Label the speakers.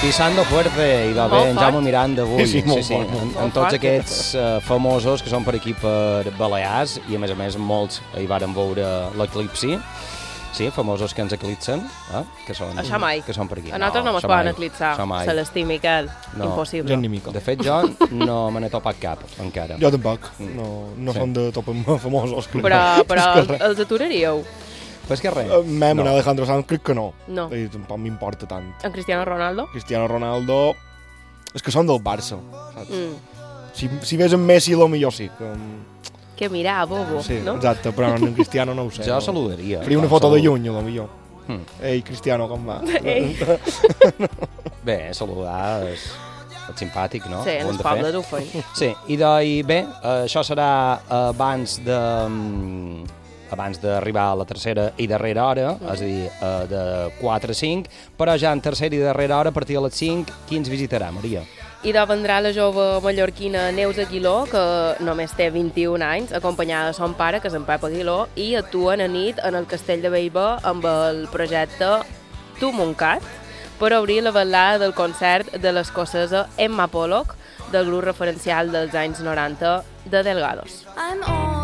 Speaker 1: Pisando fuerte, i va bé, en Jaume Miranda avui.
Speaker 2: Sí, molt
Speaker 1: sí.
Speaker 2: fort.
Speaker 1: En tots aquests famosos que són per aquí per Balears, i a més molts hi varen veure l'eclipsi. Sí, famosos que ens eclipsen, que són,
Speaker 3: Això mai.
Speaker 1: que són per aquí.
Speaker 3: A nosaltres no mos poden eclipsar. Celestí, Miquel, impossible.
Speaker 2: Jo ni mica.
Speaker 1: De fet, jo no me n'he topat cap, encara.
Speaker 2: Jo tampoc. No som de topar famosos.
Speaker 3: Però els aturaríeu?
Speaker 1: Però és que res.
Speaker 2: En Alejandro Sanz crec que no.
Speaker 3: No.
Speaker 2: I tampoc m'importa tant.
Speaker 3: En Cristiano Ronaldo?
Speaker 2: Cristiano Ronaldo... És que són del Barça, saps? Si ves en Messi, millor sí.
Speaker 3: Que mirar, bobo,
Speaker 2: sí,
Speaker 3: no?
Speaker 2: Exacte, però en Cristiano no ho sé.
Speaker 1: Jo saludaria.
Speaker 2: Faria una foto de lluny, millor. Ei, Cristiano, com va?
Speaker 1: Bé, saludar és simpàtic, no?
Speaker 3: Sí, en el poble ho feim.
Speaker 1: Sí, i bé, això serà abans d'arribar a la tercera i darrera hora, és a dir, de 4 a 5, però ja en tercera i darrera hora, a partir de les 5, qui ens visitarà, Maria?
Speaker 3: I de vendrà la jove mallorquina Neus Aguiló, que només té 21 anys, acompanyada de son pare, que és en Pep Aguiló, i actuen a nit en el Castell de Bellver amb el projecte Tu Montcat, per obrir la vetllada del concert de l'escocesa Emma Pollock, del grup referencial dels anys 90 de Delgados.